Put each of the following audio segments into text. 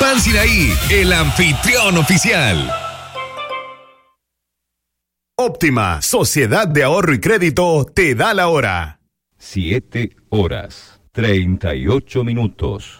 Pan Sinaí, el anfitrión oficial. Óptima, Sociedad de Ahorro y Crédito, te da la hora. 7:38.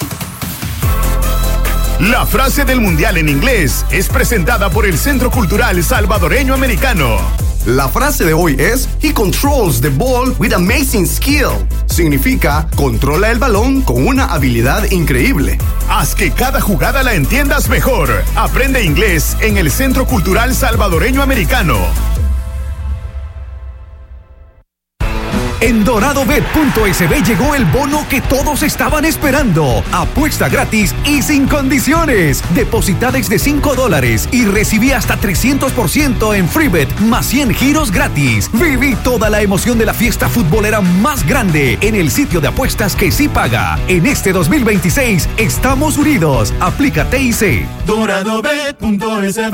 La frase del mundial en inglés es presentada por el Centro Cultural Salvadoreño Americano. La frase de hoy es He controls the ball with amazing skill. Significa controla el balón con una habilidad increíble. Haz que cada jugada la entiendas mejor. Aprende inglés en el Centro Cultural Salvadoreño Americano. En doradobet.sb llegó el bono que todos estaban esperando. Apuesta gratis y sin condiciones. Deposita desde $5 y recibí hasta 300% en FreeBet más 100 giros gratis. Viví toda la emoción de la fiesta futbolera más grande en el sitio de apuestas que sí paga. En este 2026 estamos unidos. Aplica TIC. Doradobet.sb.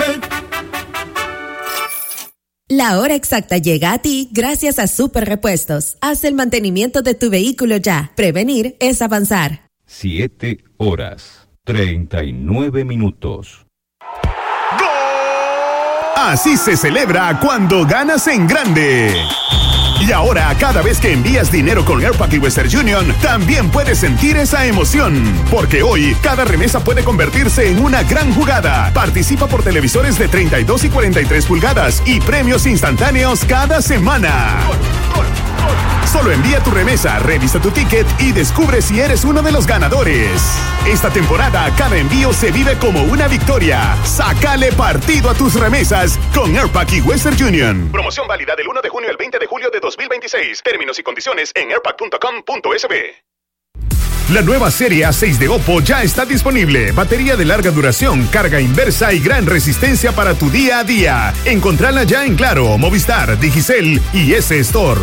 La hora exacta llega a ti gracias a Super Repuestos. Haz el mantenimiento de tu vehículo ya. Prevenir es avanzar. 7:39. Así se celebra cuando ganas en grande. Y ahora, cada vez que envías dinero con Airpac y Western Union, también puedes sentir esa emoción. Porque hoy, cada remesa puede convertirse en una gran jugada. Participa por televisores de 32 y 43 pulgadas y premios instantáneos cada semana. Solo envía tu remesa, revisa tu ticket y descubre si eres uno de los ganadores. Esta temporada, cada envío se vive como una victoria. Sácale partido a tus remesas con Airpac y Western Union. Promoción válida del 1 de junio al 20 de julio de 2026. Términos y condiciones en airpac.com.sb. La nueva serie A6 de Oppo ya está disponible. Batería de larga duración, carga inversa y gran resistencia para tu día a día. Encontrala ya en Claro, Movistar, Digicel y S Store.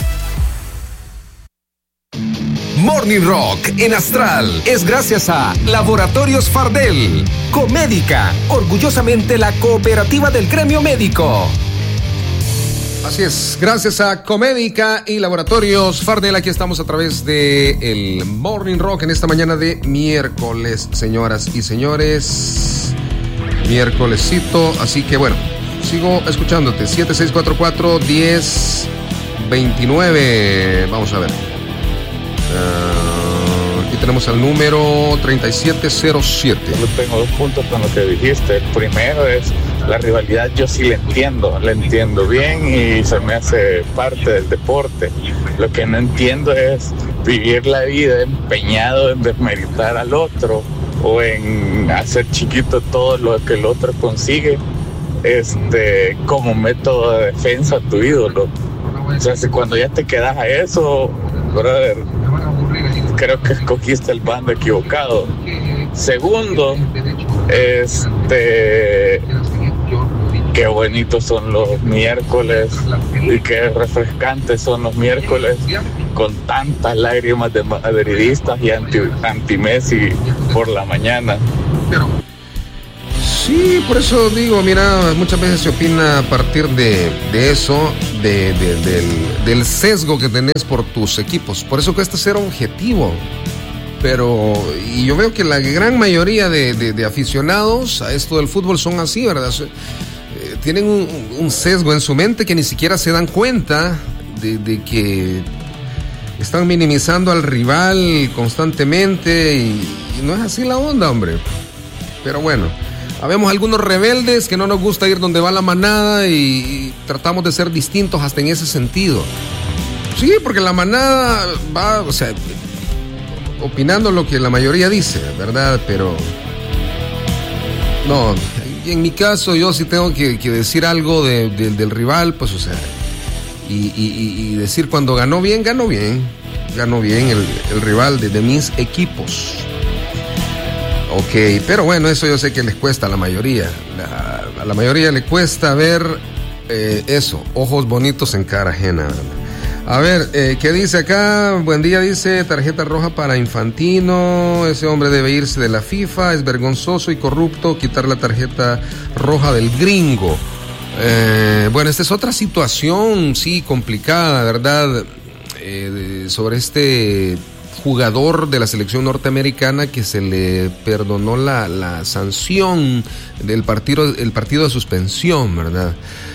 Morning Rock en Astral es gracias a Laboratorios Fardel. Comédica, orgullosamente la cooperativa del gremio médico. Así es, gracias a Comédica y Laboratorios Fardel, aquí estamos a través de el Morning Rock en esta mañana de miércoles, señoras y señores. Miércolesito, así que bueno, sigo escuchándote. 7644-1029. Vamos a ver. Aquí tenemos el número 3707. Yo tengo 2 puntos con lo que dijiste. El primero es la rivalidad, yo sí la entiendo bien y se me hace parte del deporte. Lo que no entiendo es vivir la vida empeñado en desmeritar al otro o en hacer chiquito todo lo que el otro consigue como método de defensa a tu ídolo. O sea, si cuando ya te quedas a eso, brother, creo que escogiste el bando equivocado. Segundo, qué bonitos son los miércoles y qué refrescantes son los miércoles con tantas lágrimas de madridistas y anti-Messi por la mañana. Sí, por eso digo, mira, muchas veces se opina a partir de eso, del sesgo que tenés por tus equipos. Por eso cuesta ser objetivo. Pero, y yo veo que la gran mayoría de aficionados a esto del fútbol son así, ¿verdad? Tienen un sesgo en su mente que ni siquiera se dan cuenta de que están minimizando al rival constantemente y no es así la onda, hombre. Pero bueno. Habemos algunos rebeldes que no nos gusta ir donde va la manada y tratamos de ser distintos hasta en ese sentido. Sí, porque la manada va, o sea, opinando lo que la mayoría dice, ¿verdad? Pero no, en mi caso yo sí tengo que decir algo del rival, pues o sea, y decir cuando ganó bien el rival de mis equipos. Ok, pero bueno, eso yo sé que les cuesta a la mayoría. A la mayoría le cuesta ver eso, ojos bonitos en cara ajena. A ver, ¿qué dice acá? Buen día, dice, tarjeta roja para Infantino. Ese hombre debe irse de la FIFA, es vergonzoso y corrupto quitar la tarjeta roja del gringo. Bueno, esta es otra situación, sí, complicada, ¿verdad? Sobre este jugador de la selección norteamericana que se le perdonó la sanción del partido de suspensión, ¿verdad?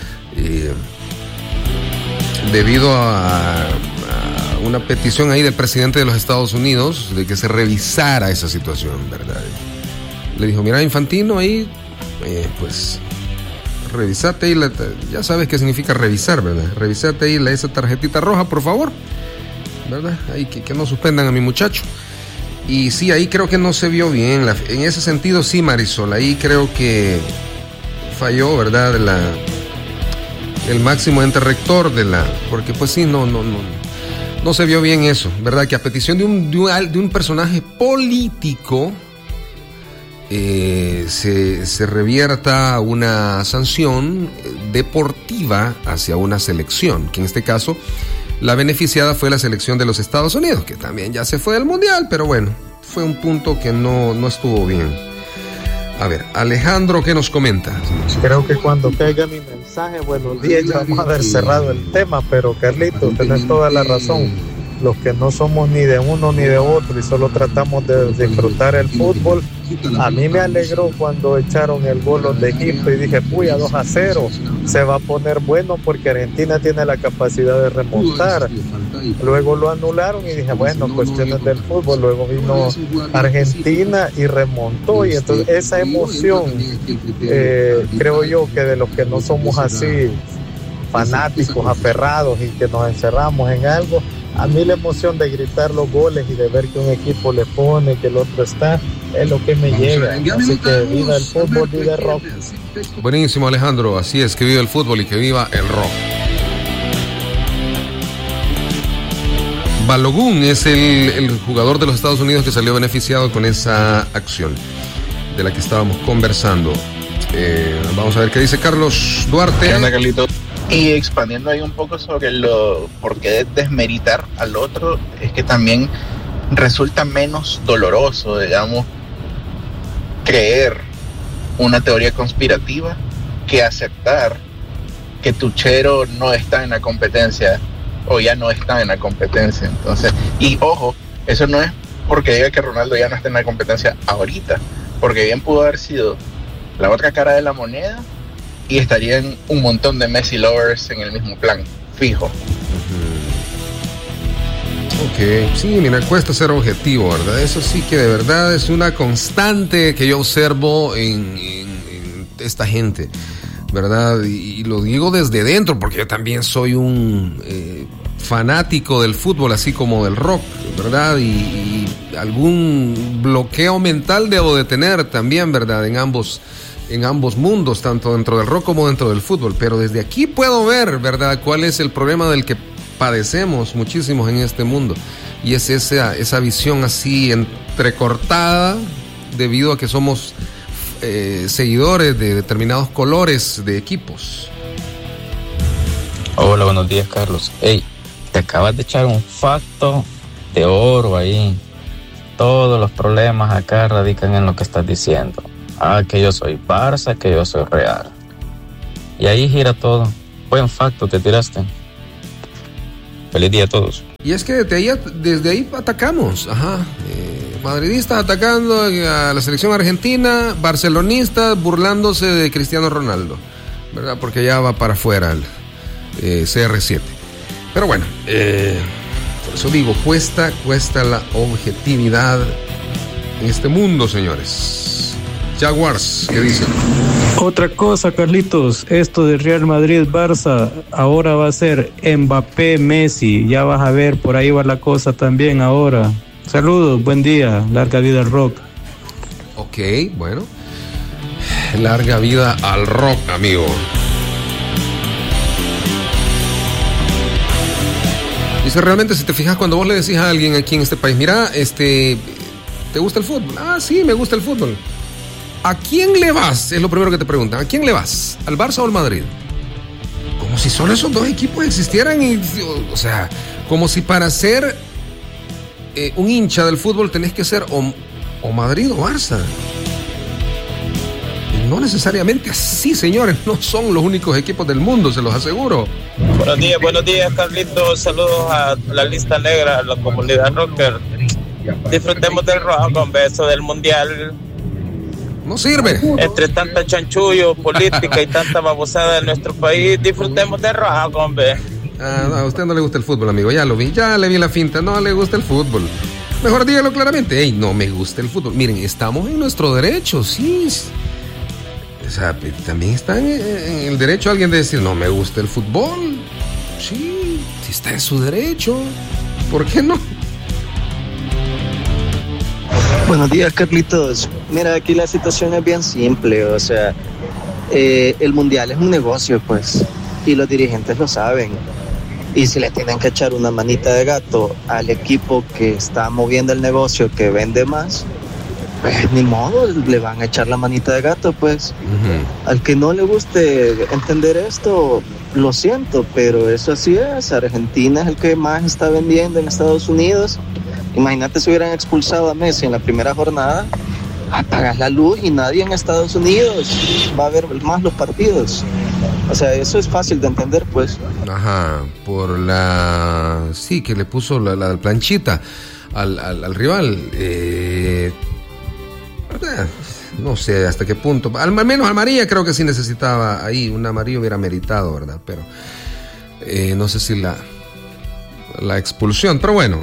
Debido a una petición ahí del presidente de los Estados Unidos de que se revisara esa situación, ¿verdad? Le dijo, mira, Infantino, ahí, pues, revisate ahí, ya sabes qué significa revisar, ¿verdad? Revisate ahí esa tarjetita roja, por favor, ¿verdad? Ahí que no suspendan a mi muchacho. Y sí, ahí creo que no se vio bien, en ese sentido sí, Marisol, ahí creo que falló, ¿verdad? El máximo ente rector porque pues sí, no se vio bien eso, ¿verdad? Que a petición de un personaje político se revierta una sanción deportiva hacia una selección, que en este caso la beneficiada fue la selección de los Estados Unidos, que también ya se fue del Mundial, pero bueno, fue un punto que no estuvo bien. A ver, Alejandro, ¿qué nos comenta? Creo que cuando caiga mi mensaje, buenos días, ya vamos a haber cerrado el tema, pero Carlitos, tenés toda la razón. Los que no somos ni de uno ni de otro y solo tratamos de disfrutar el fútbol. A mí me alegró cuando echaron el gol los de Egipto y dije, puya, 2-0, se va a poner bueno porque Argentina tiene la capacidad de remontar. Luego lo anularon y dije, bueno, cuestiones del fútbol. Luego vino Argentina y remontó, y entonces esa emoción, creo yo que de los que no somos así fanáticos, aferrados y que nos encerramos en algo, a mí la emoción de gritar los goles y de ver que un equipo le pone, que el otro está, es lo que me llega. Así que viva el fútbol, viva el rock. Buenísimo, Alejandro, así es, que viva el fútbol y que viva el rock. Balogun es el jugador de los Estados Unidos que salió beneficiado con esa acción de la que estábamos conversando. Vamos a ver qué dice Carlos Duarte. ¿Qué onda, Carlito? Y expandiendo ahí un poco sobre por qué desmeritar al otro, es que también resulta menos doloroso, digamos, creer una teoría conspirativa que aceptar que tu chero no está en la competencia o ya no está en la competencia. Entonces, y ojo, eso no es porque diga que Ronaldo ya no está en la competencia ahorita, porque bien pudo haber sido la otra cara de la moneda y estarían un montón de Messi lovers en el mismo plan, fijo. Ok, sí, mira, cuesta ser objetivo, ¿verdad? Eso sí que de verdad es una constante que yo observo en esta gente, ¿verdad? Y lo digo desde dentro, porque yo también soy un fanático del fútbol, así como del rock, ¿verdad? Y algún bloqueo mental debo de tener también, ¿verdad? En ambos mundos, tanto dentro del rock como dentro del fútbol, pero desde aquí puedo ver, ¿verdad?, cuál es el problema del que padecemos muchísimos en este mundo, y es esa visión así entrecortada debido a que somos seguidores de determinados colores de equipos. Hola, buenos días, Carlos. Hey, te acabas de echar un facto de oro ahí. Todos los problemas acá radican en lo que estás diciendo. Que yo soy Barça, que yo soy Real. Y ahí gira todo. Buen facto te tiraste. Feliz día a todos. Y es que desde ahí atacamos. Madridistas atacando a la selección argentina, barcelonistas burlándose de Cristiano Ronaldo, ¿verdad? Porque ya va para afuera el CR7. Pero bueno, por eso digo, cuesta la objetividad en este mundo, señores. Jaguars, ¿qué dicen? Otra cosa, Carlitos, esto de Real Madrid-Barça, ahora va a ser Mbappé-Messi, ya vas a ver, por ahí va la cosa también ahora. Saludos, buen día, larga vida al rock. Ok, bueno, larga vida al rock, amigo. Dice, realmente, si te fijas, cuando vos le decís a alguien aquí en este país, mira, ¿te gusta el fútbol? Ah, sí, me gusta el fútbol. ¿A quién le vas? Es lo primero que te preguntan. ¿A quién le vas? ¿Al Barça o al Madrid? Como si solo esos dos equipos existieran. O sea, como si para ser un hincha del fútbol tenés que ser o Madrid o Barça. Y no necesariamente así, señores. No son los únicos equipos del mundo, se los aseguro. Buenos días, Carlitos. Saludos a la lista negra, a la comunidad rocker. Disfrutemos del rojo con beso del mundial. No sirve. Entre tanta chanchullo, política y tanta babosada en nuestro país, disfrutemos del rojo con beso. No, a usted no le gusta el fútbol, amigo. Ya lo vi, ya le vi la finta. No le gusta el fútbol. Mejor dígalo claramente. Ey, no me gusta el fútbol. Miren, estamos en nuestro derecho, sí. O sea, también está en el derecho alguien de decir, no me gusta el fútbol. Sí, está en su derecho. ¿Por qué no? Buenos días, Carlitos. Mira, aquí la situación es bien simple. O sea, el mundial es un negocio, pues, y los dirigentes lo saben. Y si le tienen que echar una manita de gato al equipo que está moviendo el negocio, que vende más, pues ni modo, le van a echar la manita de gato, pues. Al que no le guste entender esto, lo siento, pero eso así es. Argentina es el que más está vendiendo en Estados Unidos. Imagínate si hubieran expulsado a Messi en la primera jornada, apagas la luz y nadie en Estados Unidos va a ver más los partidos. O sea, eso es fácil de entender, pues. Ajá, por la... Sí, que le puso la planchita al rival. No sé hasta qué punto. Al menos amarilla creo que sí necesitaba ahí. Una amarilla hubiera meritado, ¿verdad? Pero no sé si la expulsión. Pero bueno,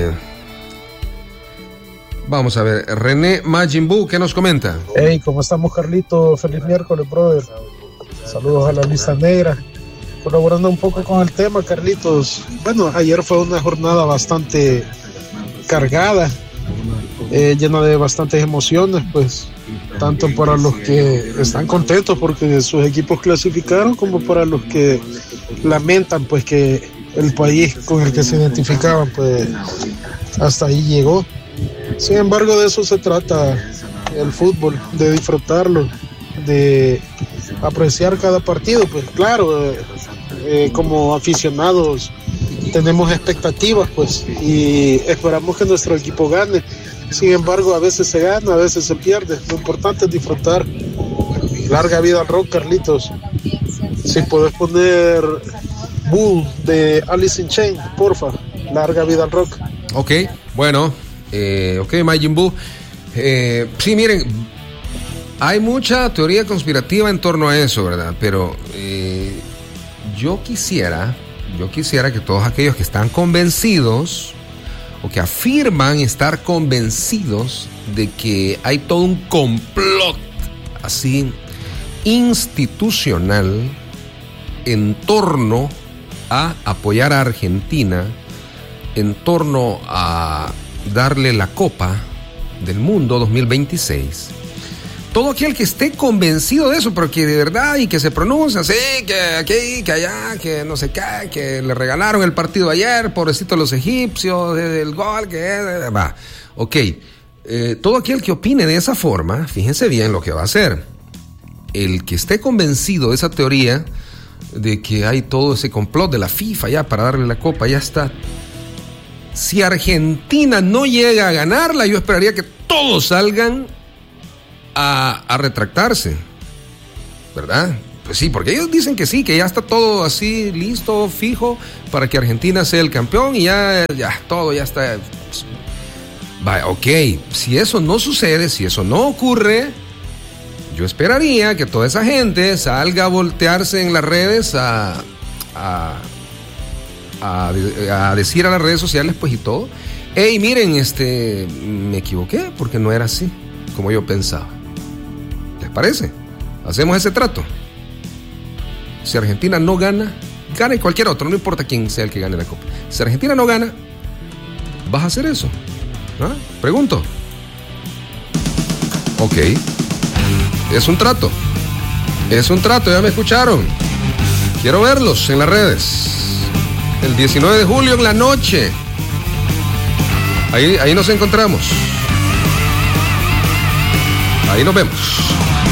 vamos a ver. René Majimbu, ¿qué nos comenta? Hey, ¿cómo estamos, Carlito? Feliz miércoles, brother. Saludos a la lista negra. Colaborando un poco con el tema, Carlitos. Bueno, ayer fue una jornada bastante cargada, llena de bastantes emociones, pues, tanto para los que están contentos porque sus equipos clasificaron, como para los que lamentan, pues, que el país con el que se identificaban, pues, hasta ahí llegó. Sin embargo, de eso se trata el fútbol, de disfrutarlo, de apreciar cada partido. Pues claro, como aficionados tenemos expectativas, pues, y esperamos que nuestro equipo gane. Sin embargo, a veces se gana, a veces se pierde. Lo importante es disfrutar. Larga vida al rock, Carlitos. Si puedes poner Bull de Alice in Chains, porfa. Larga vida al rock. Ok, bueno, Majin Buu. Sí, miren, hay mucha teoría conspirativa en torno a eso, ¿verdad? Pero yo quisiera que todos aquellos que están convencidos o que afirman estar convencidos de que hay todo un complot así institucional en torno a apoyar a Argentina, en torno a darle la Copa del Mundo 2026. Todo aquel que esté convencido de eso, pero que de verdad y que se pronuncia así, que aquí, que allá, que no sé qué, que le regalaron el partido ayer, pobrecitos los egipcios, del gol, que va. Ok, todo aquel que opine de esa forma, fíjense bien lo que va a hacer. El que esté convencido de esa teoría, de que hay todo ese complot de la FIFA ya para darle la copa, ya está. Si Argentina no llega a ganarla, yo esperaría que todos salgan a retractarse, ¿verdad? Pues sí, porque ellos dicen que sí, que ya está todo así listo, fijo, para que Argentina sea el campeón y ya todo ya está. Vaya, ok, si eso no sucede, si eso no ocurre, yo esperaría que toda esa gente salga a voltearse en las redes a decir a las redes sociales, pues, y todo. Hey, miren, me equivoqué porque no era así como yo pensaba. ¿Les parece? Hacemos ese trato. Si Argentina no gana, gane cualquier otro, no importa quién sea el que gane la Copa. Si Argentina no gana, ¿vas a hacer eso? ¿Ah? Pregunto. Ok. Es un trato. Es un trato, ya me escucharon. Quiero verlos en las redes. El 19 de julio en la noche. Ahí nos encontramos. Ahí nos vemos.